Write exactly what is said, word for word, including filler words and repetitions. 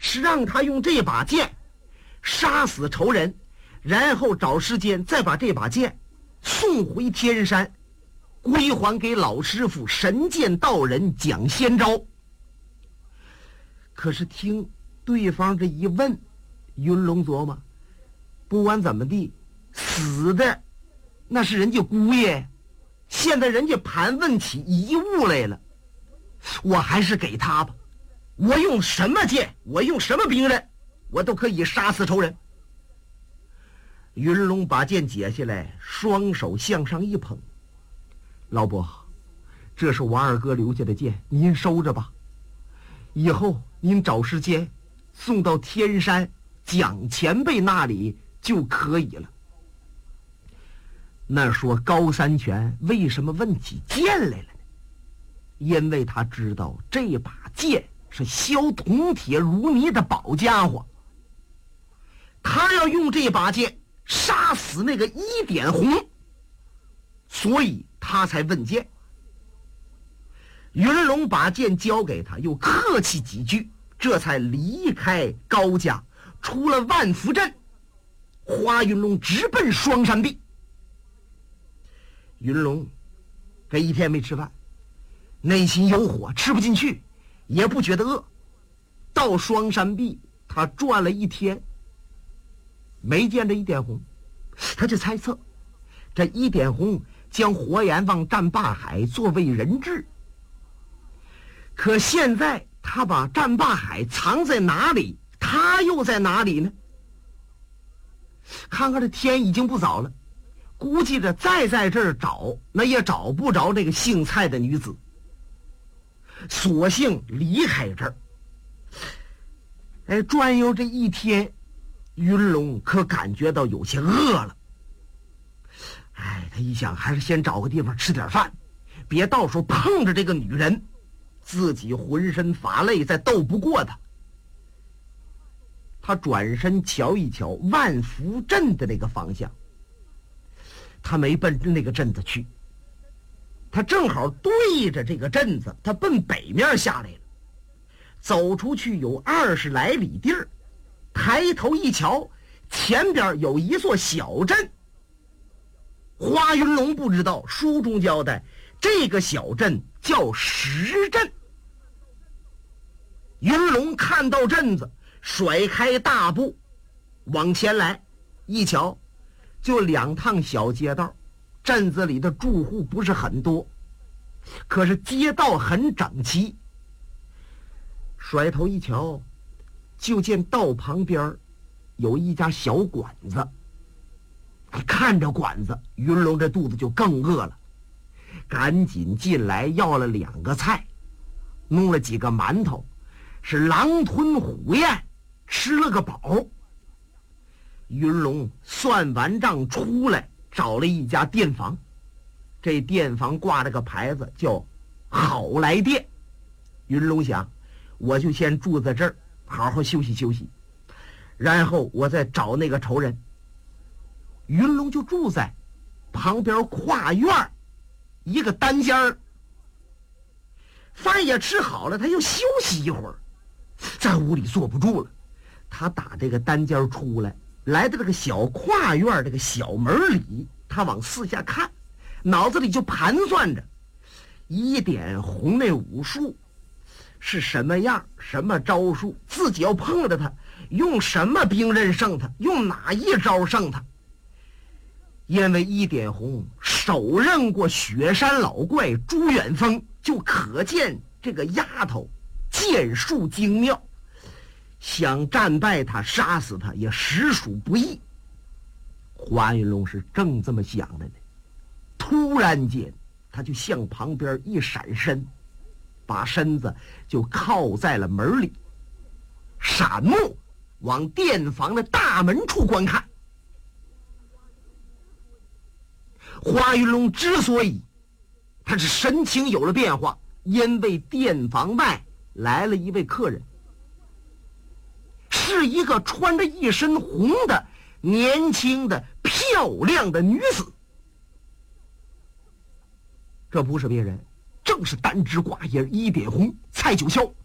是让他用这把剑杀死仇人，然后找时间再把这把剑送回天山，归还给老师傅神剑道人蒋先昭。可是听对方这一问，云龙琢磨，不管怎么地，死的那是人家姑爷，现在人家盘问起遗物来了，我还是给他吧。我用什么剑，我用什么兵刃，我都可以杀死仇人。云龙把剑解下来，双手向上一捧，老伯，这是我二哥留下的剑，您收着吧。以后您找时间送到天山蒋前辈那里就可以了。那说高三全为什么问起剑来了呢？因为他知道这把剑是削铜铁如泥的宝家伙，他要用这把剑杀死那个一点红，所以他才问剑。云龙把剑交给他，又客气几句，这才离开高家，出了万福镇，花云龙直奔双山壁。云龙这一天没吃饭，内心有火，吃不进去，也不觉得饿。到双山壁他转了一天，没见着一点红，他就猜测这一点红将活阎王战霸海作为人质。可现在他把战霸海藏在哪里，他又在哪里呢？看看这天已经不早了，估计着再在这儿找，那也找不着这个姓蔡的女子，索性离开这儿。哎，转悠这一天，云龙可感觉到有些饿了。哎，他一想，还是先找个地方吃点饭，别到时候碰着这个女人，自己浑身乏累，再斗不过他。他转身瞧一瞧万福镇的那个方向，他没奔那个镇子去，他正好对着这个镇子，他奔北面下来了。走出去有二十来里地儿，抬头一瞧，前边有一座小镇。花云龙不知道，书中交代这个小镇叫石镇。云龙看到镇子，甩开大步往前来，一瞧就两趟小街道，镇子里的住户不是很多，可是街道很整齐。甩头一瞧，就见道旁边有一家小馆子。看着馆子，云龙这肚子就更饿了，赶紧进来要了两个菜，弄了几个馒头，是狼吞虎咽，吃了个饱。云龙算完账出来，找了一家店房，这店房挂着个牌子叫好来店。云龙想，我就先住在这儿，好好休息休息，然后我再找那个仇人。云龙就住在旁边跨院一个单间儿，饭也吃好了，他又休息一会儿，在屋里坐不住了，他打这个单间出来，来到这个小跨院这个小门里，他往四下看，脑子里就盘算着一点红那武术是什么样，什么招数，自己要碰着他，用什么兵刃胜他，用哪一招胜他。因为一点红手刃过雪山老怪朱远峰，就可见这个丫头剑术精妙，想战败他，杀死他也实属不易。花云龙是正这么想的呢，突然间他就向旁边一闪身，把身子就靠在了门里，闪目往店房的大门处观看。花云龙之所以他是神情有了变化，因为店房外来了一位客人，是一个穿着一身红的年轻的漂亮的女子。这不是别人，正是单枝寡叶一点红蔡九霄。